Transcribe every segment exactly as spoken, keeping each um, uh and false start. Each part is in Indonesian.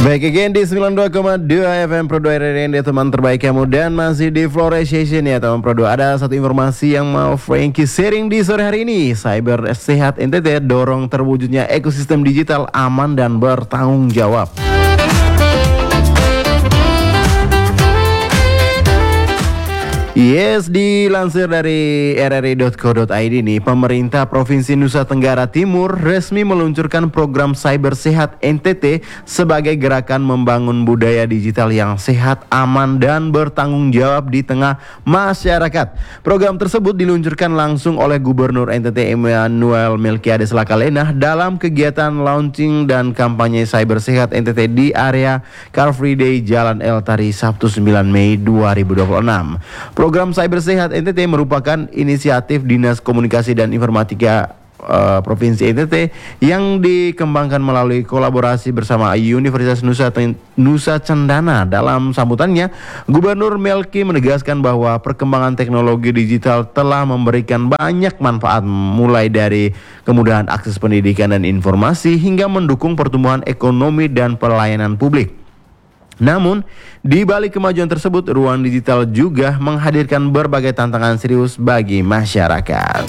Baik, again di sembilan puluh dua koma dua F M Pro dua R R N, teman terbaik kamu, dan masih di Flores Station ya teman Pro dua. Ada satu informasi yang mau Frankie sharing di sore hari ini. Cyber Sehat N T T dorong terwujudnya ekosistem digital aman dan bertanggung jawab. Yes, dilansir dari r r i dot co dot i d nih, pemerintah Provinsi Nusa Tenggara Timur resmi meluncurkan program Cyber Sehat N T T sebagai gerakan membangun budaya digital yang sehat, aman, dan bertanggung jawab di tengah masyarakat. Program tersebut diluncurkan langsung oleh Gubernur N T T Emmanuel Melkiades Lakalenah dalam kegiatan launching dan kampanye Cyber Sehat N T T di area Car Free Day Jalan El Tari Sabtu sembilan Mei dua ribu dua puluh enam. Program Cyber Sehat N T T merupakan inisiatif Dinas Komunikasi dan Informatika uh, Provinsi N T T yang dikembangkan melalui kolaborasi bersama Universitas Nusa, Nusa Cendana. Dalam sambutannya, Gubernur Melki menegaskan bahwa perkembangan teknologi digital telah memberikan banyak manfaat, mulai dari kemudahan akses pendidikan dan informasi hingga mendukung pertumbuhan ekonomi dan pelayanan publik. Namun, di balik kemajuan tersebut, ruang digital juga menghadirkan berbagai tantangan serius bagi masyarakat.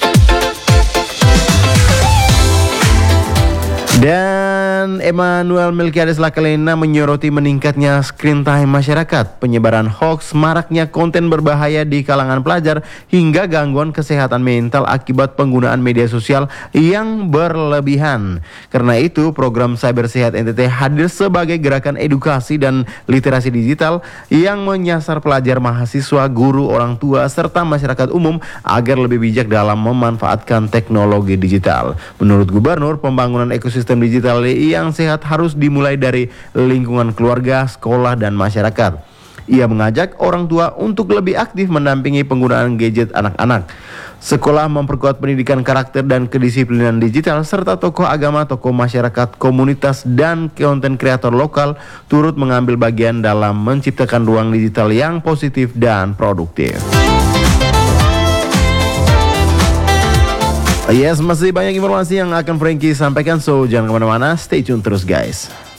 Dan Emmanuel Melkiades Lakalenah menyoroti meningkatnya screen time masyarakat, penyebaran hoax, maraknya konten berbahaya di kalangan pelajar, hingga gangguan kesehatan mental akibat penggunaan media sosial yang berlebihan. Karena itu, program Cyber Sehat N T T hadir sebagai gerakan edukasi dan literasi digital yang menyasar pelajar, mahasiswa, guru, orang tua, serta masyarakat umum agar lebih bijak dalam memanfaatkan teknologi digital. Menurut Gubernur, pembangunan ekosistem digital yang sehat harus dimulai dari lingkungan keluarga, sekolah, dan masyarakat. Ia mengajak orang tua untuk lebih aktif mendampingi penggunaan gadget anak-anak. Sekolah memperkuat pendidikan karakter dan kedisiplinan digital, serta tokoh agama, tokoh masyarakat, komunitas, dan konten kreator lokal turut mengambil bagian dalam menciptakan ruang digital yang positif dan produktif. Yes, masih banyak informasi yang akan Frankie sampaikan, so jangan kemana-mana, stay tune terus guys.